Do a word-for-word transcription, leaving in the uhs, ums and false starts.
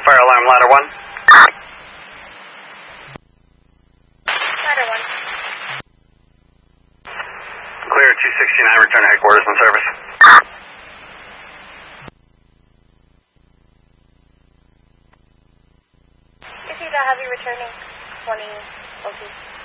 Fire alarm, ladder one. Ladder one. Clear two sixty-nine, return to headquarters in service. Is he the heavy returning twenty O T?